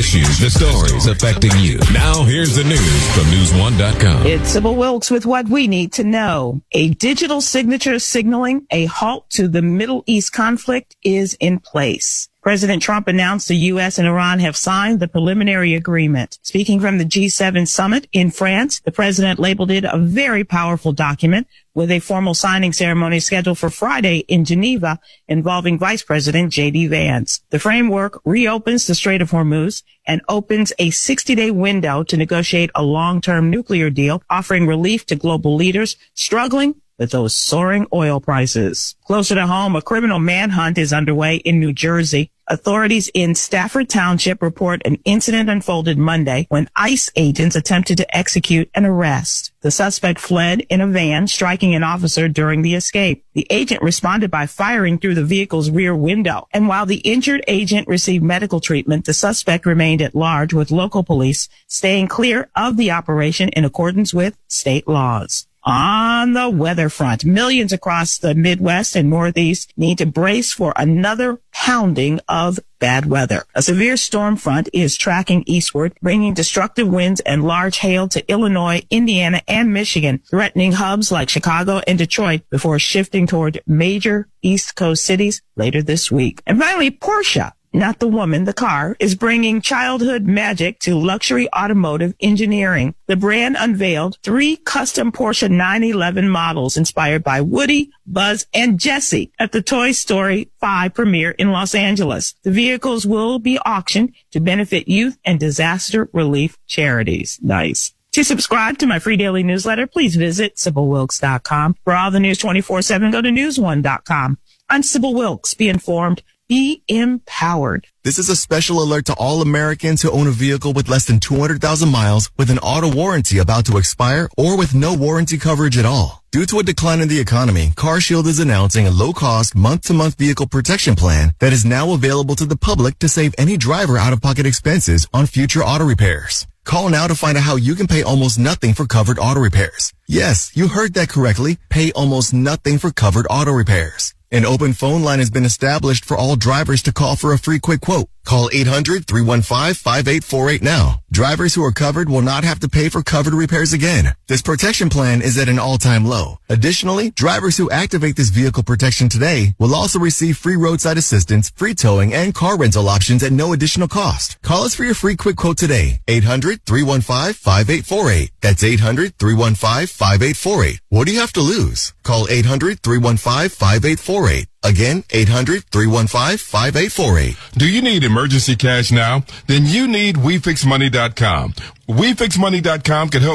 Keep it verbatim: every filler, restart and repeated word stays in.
issues, the stories affecting you. Now here's the news from news one dot com. It's Sybil Wilkes with what we need to know. A digital signature signaling a halt to the Middle East conflict is in place. President Trump announced the U S and Iran have signed the preliminary agreement. Speaking from the G seven summit in France, the president labeled it a very powerful document with a formal signing ceremony scheduled for Friday in Geneva involving Vice President J D Vance. The framework reopens the Strait of Hormuz and opens a sixty-day window to negotiate a long-term nuclear deal, offering relief to global leaders struggling with those soaring oil prices. Closer to home, a criminal manhunt is underway in New Jersey. Authorities in Stafford Township report an incident unfolded Monday when ICE agents attempted to execute an arrest. The suspect fled in a van, striking an officer during the escape. The agent responded by firing through the vehicle's rear window. And while the injured agent received medical treatment, the suspect remained at large, with local police staying clear of the operation in accordance with state laws. On the weather front, millions across the Midwest and Northeast need to brace for another pounding of bad weather. A severe storm front is tracking eastward, bringing destructive winds and large hail to Illinois, Indiana, and Michigan, threatening hubs like Chicago and Detroit before shifting toward major East Coast cities later this week. And finally, Porsche, not the woman, the car, is bringing childhood magic to luxury automotive engineering. The brand unveiled three custom Porsche nine eleven models inspired by Woody, Buzz, and Jessie at the Toy Story five premiere in Los Angeles. The vehicles will be auctioned to benefit youth and disaster relief charities. Nice. To subscribe to my free daily newsletter, please visit Sybil Wilkes dot com. For all the news twenty-four seven, go to news one dot com. I'm Sybil Wilkes. Be informed. Be empowered. This is a special alert to all Americans who own a vehicle with less than two hundred thousand miles with an auto warranty about to expire or with no warranty coverage at all. Due to a decline in the economy, CarShield is announcing a low-cost month-to-month vehicle protection plan that is now available to the public to save any driver out-of-pocket expenses on future auto repairs. Call now to find out how you can pay almost nothing for covered auto repairs. Yes, you heard that correctly. Pay almost nothing for covered auto repairs. An open phone line has been established for all drivers to call for a free quick quote. Call eight hundred, three one five, five eight four eight now. Drivers who are covered will not have to pay for covered repairs again. This protection plan is at an all-time low. Additionally, drivers who activate this vehicle protection today will also receive free roadside assistance, free towing, and car rental options at no additional cost. Call us for your free quick quote today. eight hundred, three one five, five eight four eight. That's eight hundred, three one five, five eight four eight. What do you have to lose? Call eight hundred, three one five, five eight four eight. Again, eight hundred, three one five, five eight four eight. Do you need emergency cash now? Then you need We Fix Money dot com. We Fix Money dot com can help